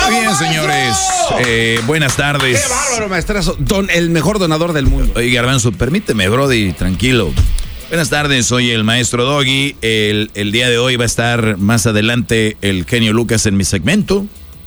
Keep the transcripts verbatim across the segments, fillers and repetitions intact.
Muy bien, señores. Eh, buenas tardes. ¡Qué bárbaro, maestrazo! Don, el mejor donador del mundo. Oye, Garbanzo, permíteme, brody, tranquilo. Buenas tardes, soy el maestro Doggy. El, el día de hoy va a estar más adelante el genio Lucas en mi segmento.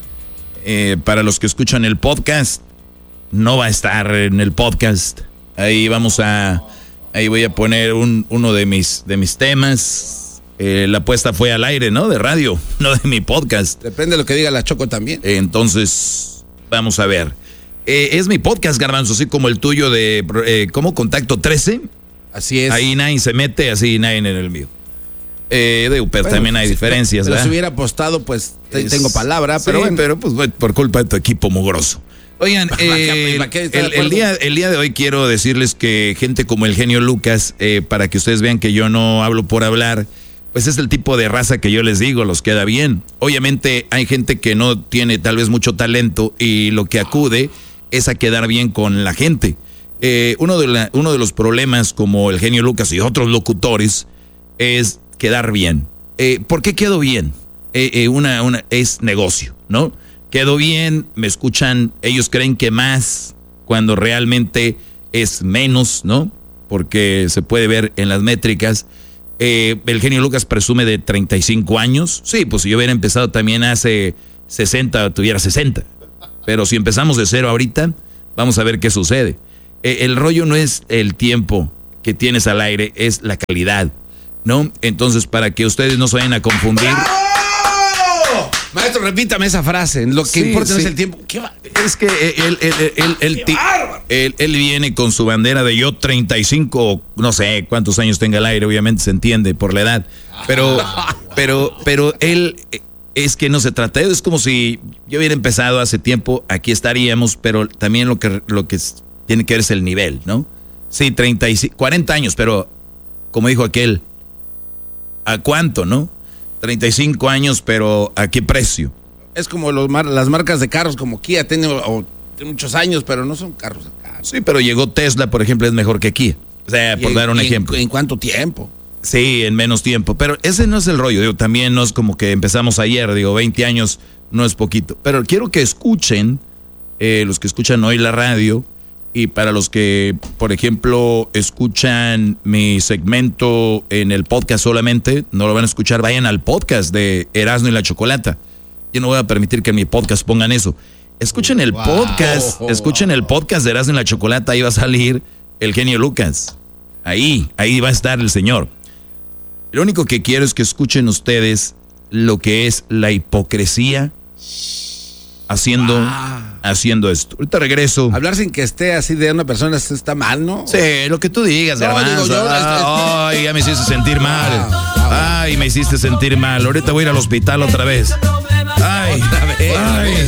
Eh, para los que escuchan el podcast, no va a estar en el podcast. Ahí vamos a... Ahí voy a poner un, uno de mis, de mis temas. Eh, la apuesta fue al aire, ¿no? De radio, no de mi podcast. Depende de lo que diga la Choco también. Eh, entonces, vamos a ver. Eh, es mi podcast, Garbanzo, así como el tuyo de... Eh, ¿Cómo? Contacto trece. Así es. Ahí nadie se mete, así nadie en el mío. Eh, de, pero bueno, también hay sí, diferencias, pero ¿verdad? Si hubiera apostado, pues te, es, tengo palabra, sí, pero bueno. pero pues por culpa de tu equipo mugroso. Oigan, eh, el, el, día, el día de hoy quiero decirles que gente como el genio Lucas, eh, para que ustedes vean que yo no hablo por hablar, pues es el tipo de raza que yo les digo, los queda bien. Obviamente hay gente que no tiene tal vez mucho talento y lo que acude es a quedar bien con la gente. Eh, uno, de la, uno de los problemas como el genio Lucas y otros locutores es quedar bien. Eh, ¿Por qué quedo bien? Eh, eh, una, una, es negocio, ¿no? Quedo bien, me escuchan, ellos creen que más, cuando realmente es menos, ¿no? Porque se puede ver en las métricas. Eh, el genio Lucas presume de treinta y cinco años. Sí, pues si yo hubiera empezado también hace sesenta, tuviera sesenta. Pero si empezamos de cero ahorita, vamos a ver qué sucede. Eh, el rollo no es el tiempo que tienes al aire, es la calidad, ¿no? Entonces, para que ustedes no se vayan a confundir... ¡Bravo! Maestro, repítame esa frase. Lo que sí, importa sí. no es el tiempo. ¿Qué va? Es que él, él, él, él, él, él, él viene con su bandera de yo treinta y cinco, no sé cuántos años tenga al aire, obviamente se entiende por la edad. Pero, pero, pero él, es que no se trata. Es como si yo hubiera empezado hace tiempo, aquí estaríamos, pero también lo que, lo que tiene que ver es el nivel, ¿no? Sí, treinta y cinco, cuarenta años, pero como dijo aquel, ¿a cuánto, no? treinta y cinco años, pero ¿a qué precio? Es como los mar, las marcas de carros, como Kia, tiene, o, tiene muchos años, pero no son carros acá. Sí, pero llegó Tesla, por ejemplo, es mejor que Kia. O sea, por en, dar un en, ejemplo. ¿En cuánto tiempo? Sí, en menos tiempo. Pero ese no es el rollo. Digo, también no es como que empezamos ayer, digo, veinte años no es poquito. Pero quiero que escuchen, eh, los que escuchan hoy la radio, y para los que, por ejemplo, escuchan mi segmento en el podcast solamente, no lo van a escuchar, vayan al podcast de Erasmo y la Chocolata. Yo no voy a permitir que en mi podcast pongan eso. Escuchen el wow. podcast, escuchen el podcast de Erasmo y la Chocolata, ahí va a salir el genio Lucas. Ahí, ahí va a estar el señor. Lo único que quiero es que escuchen ustedes lo que es la hipocresía haciendo... Wow. haciendo esto. Ahorita regreso. Hablar sin que esté así de una persona está mal, ¿no? Sí, lo que tú digas, no, Garbanzo. Digo yo, ah, ay, ya me hiciste sentir mal. Wow, wow. Ay, me hiciste sentir mal. Ahorita voy a ir al hospital otra vez. Ay, otra vez. Ay.